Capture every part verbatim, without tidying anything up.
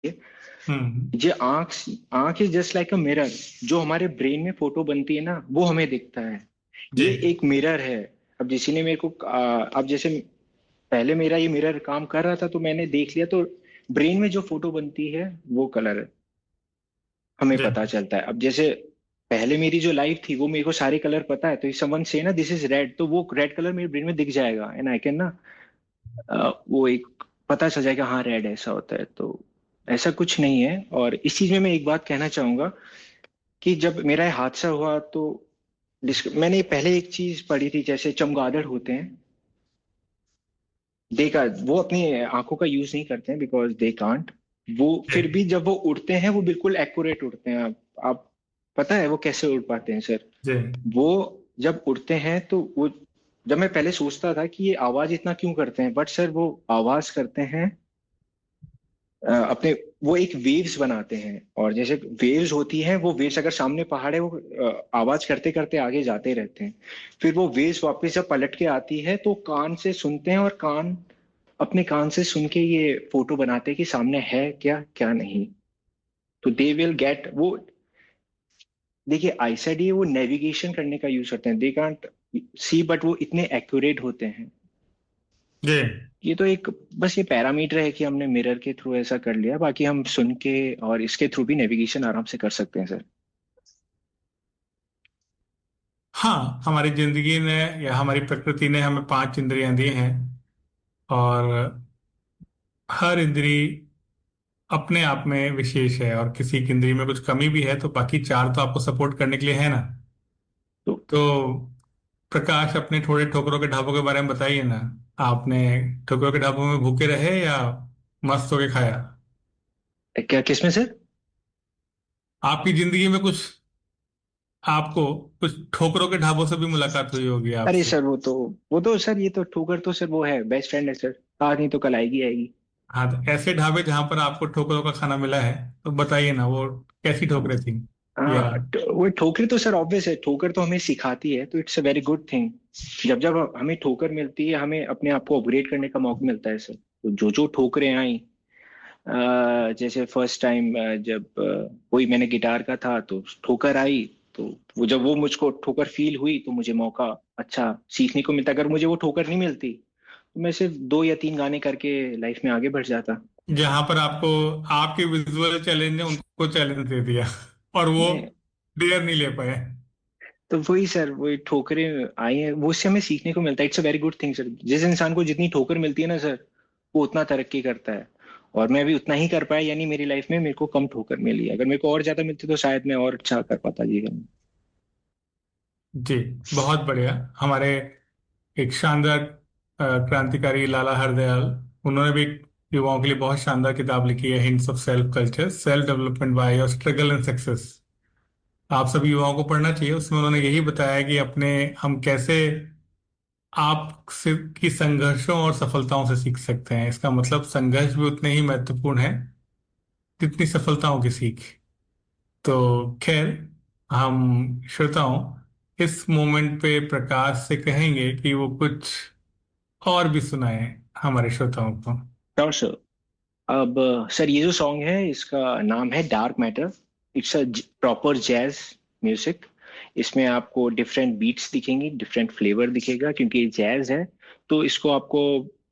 हम्म। ये आंख आंख is just like a mirror. जो हमारे ब्रेन में फोटो बनती है ना, वो हमें दिखता है। जी। ये एक मिरर है। अब किसी ने मेरे को आ, अब जैसे पहले मेरा ये मिरर काम कर रहा था तो मैंने देख लिया, तो ब्रेन में जो फोटो बनती है वो कलर हमें जी। पता चलता है। अब जैसे पहले मेरी जो लाइफ थी वो मेरे को सारे कलर पता है, तो समवन से ना दिस इज रेड, तो वो रेड कलर मेरे ब्रेन में दिख जाएगा एंड आई कैन ना अ, वो एक पता चल जाएगा, हाँ रेड ऐसा होता है। तो ऐसा कुछ नहीं है। और इस चीज में मैं एक बात कहना चाहूंगा कि जब मेरा ये हादसा हुआ तो डिस्क- मैंने पहले एक चीज पढ़ी थी, जैसे चमगादड़ होते हैं, देखा वो अपनी आंखों का यूज नहीं करते हैं बिकॉज दे कांट। वो जी। फिर भी जब वो उड़ते हैं वो बिल्कुल एक्यूरेट उड़ते हैं। आप, आप पता है वो कैसे उड़ पाते हैं सर? जी। वो जब उड़ते हैं तो वो, जब मैं पहले सोचता था कि ये आवाज इतना क्यों करते हैं, बट सर वो आवाज करते हैं अ, अपने, वो एक वेव्स बनाते हैं। और जैसे वेव्स होती हैं, वो वेव्स अगर सामने पहाड़ है वो अ, आवाज करते करते आगे जाते रहते हैं। फिर वो वेव्स वापस जब पलट के आती है तो कान से सुनते हैं, और कान अपने कान से सुन के ये फोटो बनाते हैं कि सामने है क्या क्या नहीं। तो दे विल गेट वो, देखिए आईसाइड ये वो नेविगेशन करने का यूज करते हैं। दे कांट सी बट वो इतने एक्यूरेट होते हैं। जी। ये तो एक बस ये पैरामीटर है कि हमने मिरर के थ्रू ऐसा कर लिया, बाकी हम सुन के और इसके थ्रू भी नेविगेशन आराम से कर सकते हैं सर। हाँ, हमारी जिंदगी ने या हमारी प्रकृति ने हमें पांच इंद्रियां दी हैं, और हर इंद्री अपने आप में विशेष है, और किसी की इंद्री में कुछ कमी भी है तो बाकी चार तो आपको सपोर्ट करने के लिए है ना। तो तो प्रकाश, अपने थोड़े ठोकरों के ढाबों के बारे में बताइए ना। आपने ठोकरों के ढाबों में भूखे रहे या मस्त होके खाया? क्या किसमें सर? आपकी जिंदगी में कुछ, आपको कुछ ठोकरों के ढाबों से भी मुलाकात हुई होगी अरे आपसे। सर वो तो, वो तो सर ये तो ठोकर तो सर वो है, बेस्ट फ्रेंड है सर। आज नहीं तो कल आएगी आएगी। हाँ, तो ऐसे ढाबे जहां पर आपको ठोकरों का खाना मिला है, तो बताइए ना वो कैसी ठोकरें थी। या हाँ तो वो ठोकर तो सर ऑब्वियस है, ठोकर तो हमें सिखाती है, तो it's a very good thing. जब जब हमें ठोकर मिलती है हमें अपने आप को अपग्रेड करने का मौका मिलता है सर। तो जो जो ठोकरें आई, अ, जैसे फर्स्ट टाइम जब अ, कोई मैंने गिटार का था तो ठोकर आई, तो वो जब वो मुझको ठोकर फील हुई तो मुझे मौका अच्छा सीखने को मिलता। अगर मुझे वो ठोकर नहीं मिलती तो मैं सिर्फ दो या तीन गाने करके लाइफ में आगे बढ़ जाता। जहां पर आपको आपके विजुअल चैलेंज ने उनको चैलेंज दे दिया और वो मैं डेयर नहीं ले पाए। तो वही सर, वही ठोकरें आई हैं, वो उससे हमें सीखने को मिलता है। It's a very good thing sir. जिस इंसान को जितनी ठोकर मिलती है ना सर, वो उतना तरक्की करता है। और मैं भी उतना ही कर पाया, यानी मेरी लाइफ में मेरे को कम ठोकर मिली। अगर मेरे को और ज्यादा मिलती तो शायद मैं और अच्छा कर पाता जीवन में। जी, बहुत बढ़िया। हमारे एक शानदार अ, क्रांतिकारी लाला हरदयाल, उन्होंने भी युवाओं के लिए बहुत शानदार किताब लिखी है, hints of self culture, self development by your struggle and success. आप सभी युवाओं को पढ़ना चाहिए। उसमें उन्होंने यही बताया कि अपने हम कैसे आप से की संघर्षों और सफलताओं से सीख सकते हैं। इसका मतलब संघर्ष भी उतने ही महत्वपूर्ण है जितनी सफलताओं की सीख। तो खैर, हम श्रोताओं इस मोमेंट पे प्रकाश से कहेंगे कि वो कुछ और भी सुनाए हमारे श्रोताओं को। Sure sir. अब सर ये जो सॉन्ग है इसका नाम है dark matter. It's a proper jazz music. इसमें आपको डिफरेंट बीट्स दिखेंगी, डिफरेंट फ्लेवर दिखेगा, क्योंकि ये जैज है। तो इसको आपको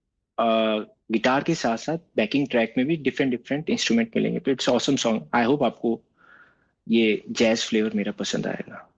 गिटार के साथ साथ बैकिंग ट्रैक में भी डिफरेंट डिफरेंट इंस्ट्रूमेंट मिलेंगे। तो it's awesome song. I hope आपको ये जैज फ्लेवर मेरा पसंद आएगा।